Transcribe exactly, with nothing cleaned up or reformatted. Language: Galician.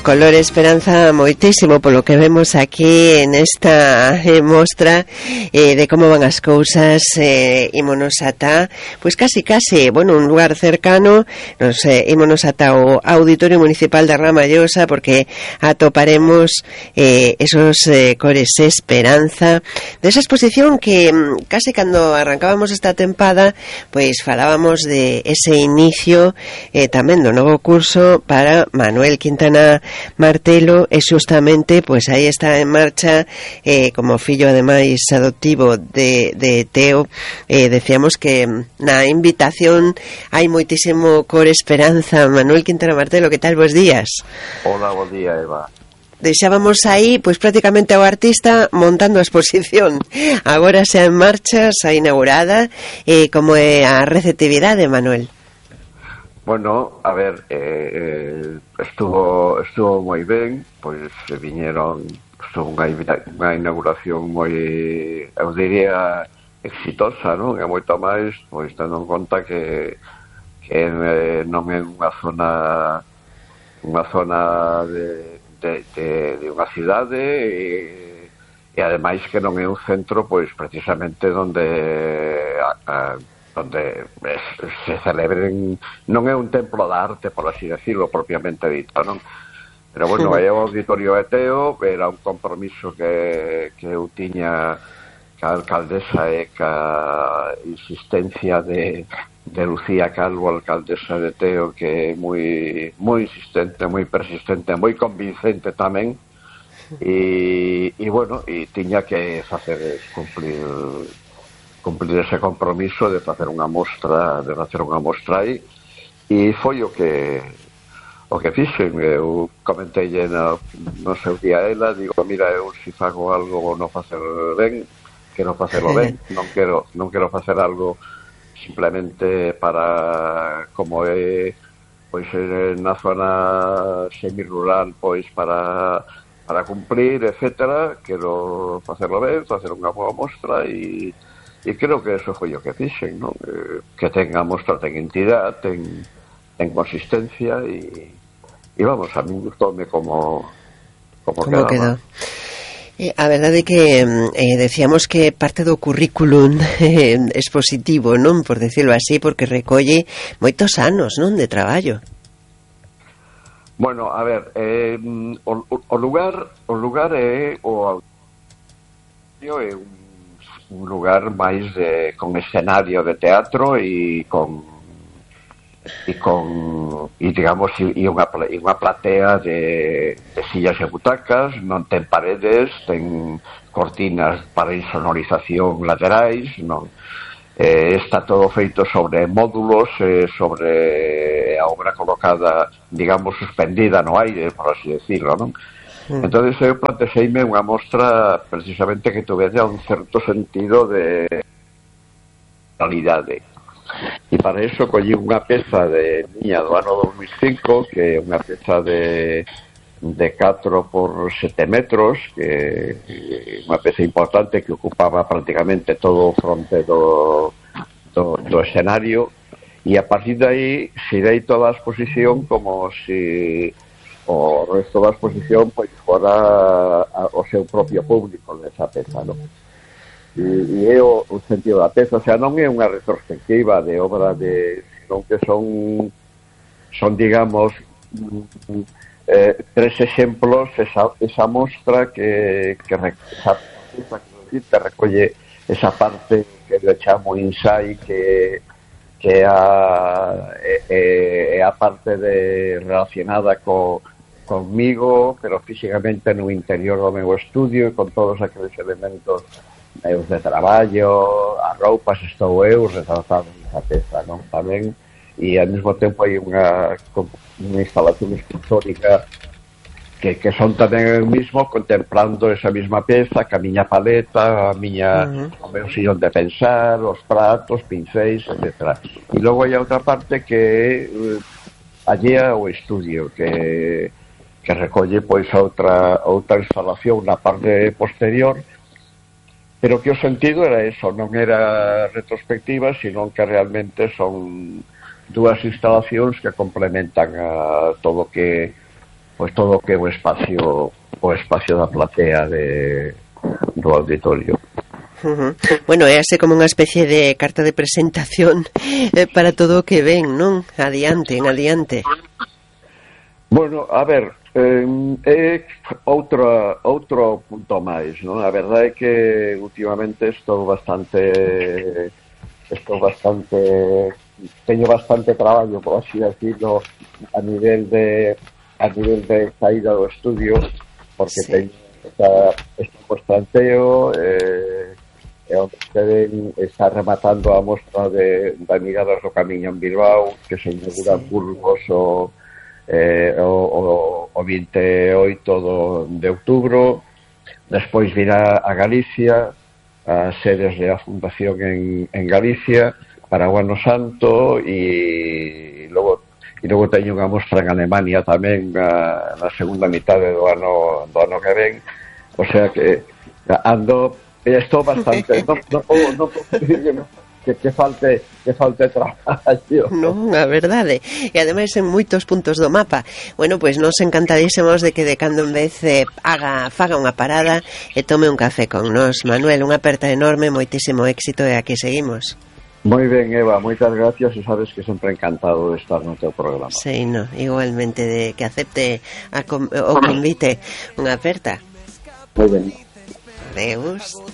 Color esperanza moitísimo polo que vemos aquí en esta eh, mostra eh, de como van as cousas. eh, ímonos ata, pois casi casi, bueno, un lugar cercano, nos eh, ímonos ata o Auditorio Municipal de Ramallosa, porque atoparemos eh, esos eh, cores esperanza desa exposición que mm, casi cando arrancábamos esta tempada, pois falábamos de ese inicio eh, tamén do novo curso para Manuel Quintana Martelo, e xustamente pois aí está en marcha eh, como fillo ademais adoptivo de, de Teo. eh, decíamos que na invitación hai moitísimo cor esperanza. Manuel Quintana Martelo, que tal, bos días? Hola, bos días, Eva. Deixábamos aí pois prácticamente ao artista montando a exposición, agora xa en marcha, xa inaugurada. eh, como é a receptividade, Manuel? Bueno, a ver, eh, eh, estuvo estuvo moi ben, pois se viñeron, estuvo unha, unha inauguración moi, eu diría, exitosa, non? E moito máis, pois tendo en conta que, que eh, non é unha zona unha zona de, de, de, de unha cidade e, e ademais que non é un centro, pois precisamente donde a, a, donde se celebren, non é un templo da arte, por así decirlo, propiamente dito, non? Pero bueno, aí o Auditorio de Teo era un compromiso que, que eu tiña ca alcaldesa e ca insistencia de, de Lucía Calvo, alcaldesa de Teo, que é moi moi insistente, moi persistente, moi convincente tamén, e, e bueno, e tiña que facer cumplir cumplir ese compromiso de facer unha mostra, de facer unha mostra aí, e foi o que o que fixen. Eu comentei no, no seu día a ela, digo, mira, eu se fago algo vou non facer ben, quero facelo ben, non quero non quero facer algo simplemente para, como é pois na zona semirural, pois para para cumplir, etcétera. Quero facerlo ben, facer unha boa mostra, e E creo que eso foi o que fixen, non? Eh, que ten a mostra, ten entidade, ten, ten consistencia, e, e vamos, a mí gustoume como como, como quedou. Eh, a verdade é que eh, decíamos que parte do currículum eh, expositivo, non? Por decirlo así, porque recolle moitos anos, non? De traballo. Bueno, a ver, eh, o, o lugar o lugar é o é un un lugar máis de, con escenario de teatro e con e con e digamos e unha, e unha platea de, de sillas e butacas, non ten paredes, ten cortinas para insonorización laterais, non, eh, está todo feito sobre módulos, eh, sobre a obra colocada, digamos, suspendida no aire, por así decirlo, non? Entón eu plantexeime unha mostra precisamente que tuvera un certo sentido de realidade, e para iso collí unha peza de miña do ano dos mil cinco, que é unha peza de de catro por sete metros, que é unha peza importante que ocupaba prácticamente todo o fronte do, do, do escenario, e a partir de aí xirei toda a exposición como se o resto da exposición pois fora a, o seu propio público nesa peza, non? E, e é o, o sentido da peza, o sea, non é unha retrospectiva de obra de, senón que son son, digamos, eh, tres exemplos, esa, esa mostra que, que esa peza que te recolle esa parte que eu chamo insai, que que é a, é, é a parte de relacionada co conmigo, pero físicamente no interior do meu estudio, e con todos aqueles elementos meus de traballo, as roupas, estou eu retratado nesa peza, non? Tamén, e ao mesmo tempo hai unha, unha instalación escultórica que, que son tamén eu mismo contemplando esa mesma peza, ca miña paleta, a miña, uh-huh. o meu sillón de pensar, os pratos, pincéis, etcétera. E logo hai outra parte que é allea ao estudio, que que recolle pois outra outra instalación na parte posterior, pero que o sentido era eso, non era retrospectiva, sino que realmente son dúas instalacións que complementan a todo que pois todo o que é o espacio o espacio da platea de, do auditorio. Uh-huh. Bueno, é así como unha especie de carta de presentación eh, para todo o que ven, non? Adiante, en adiante. Bueno, a ver, eh, é outro, outro punto máis, non? A verdade é que últimamente estou bastante estou bastante teño bastante traballo, por así decirlo, a nivel de a nivel de saída do estudio, porque sí. Teño esta, este postranteo eh, e onde se está rematando a mostra de, da Miradas do Camiño en Bilbao, que se inaugura sí. Burgos o, eh, o, o, o veintioito do, de outubro. Despois virá a Galicia, as sedes da Fundación en, en Galicia para o Ano Santo, e logo e logo teño unha mostra en Alemania tamén a, na segunda mitade do ano do ano que ven. O sea que ando estou bastante non, non, non, non que, que falte que falte traballo. Non, a verdade. E ademais en moitos puntos do mapa. Bueno, pois nos encantadísimos de que de cando en vez eh, haga, faga unha parada e tome un café con nos. Manuel, unha aperta enorme, moitísimo éxito e aquí seguimos. Moi ben, Eva, moitas gracias e sabes que sempre encantado de estar no teu programa. Sí, no, igualmente de que acepte a com- o convite. Unha aperta. Moi ben. Adeus.